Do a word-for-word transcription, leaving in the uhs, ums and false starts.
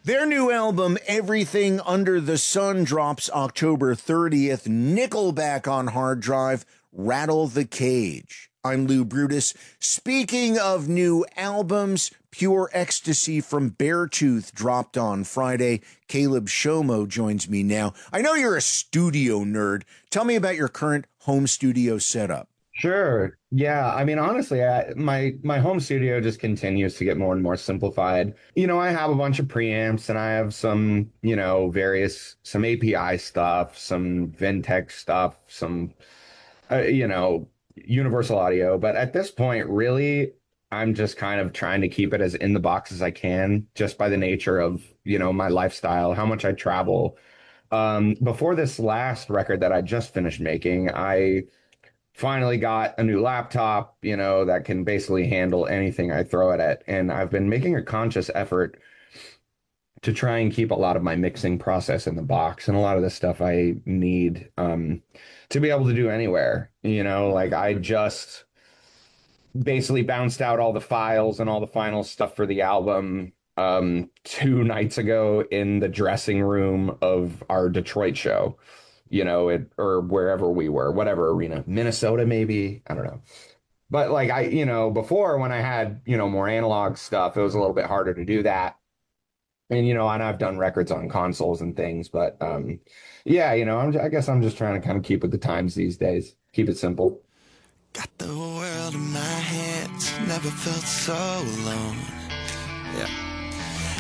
Their new album, Everything Under the Sun, drops October thirtieth. Nickelback on hard drive, Rattle the Cage. I'm Lou Brutus. Speaking of new albums, Pure Ecstasy from Beartooth dropped on Friday. Caleb Shomo joins me now. I know you're a studio nerd. Tell me about your current home studio setup. Sure. Yeah. I mean, honestly, I, my my home studio just continues to get more and more simplified. You know, I have a bunch of preamps and I have some, you know, various some A P I stuff, some Ventec stuff, some, uh, you know, Universal Audio. But at this point, really, I'm just kind of trying to keep it as in the box as I can, just by the nature of, you know, my lifestyle, how much I travel. Um, before this last record that I just finished making, I finally got a new laptop, you know, that can basically handle anything I throw it at. And I've been making a conscious effort to try and keep a lot of my mixing process in the box and a lot of the stuff I need um, to be able to do anywhere. You know, like I just basically bounced out all the files and all the final stuff for the album um, two nights ago in the dressing room of our Detroit show, you know, it or wherever we were, whatever arena, Minnesota, maybe. I don't know. But like I, you know, before when I had, you know, more analog stuff, it was a little bit harder to do that. And, you know, and I've done records on consoles and things, but um, yeah, you know, I'm, I guess I'm just trying to kind of keep with the times these days, keep it simple. Got the world in my hands, never felt so alone. Yeah.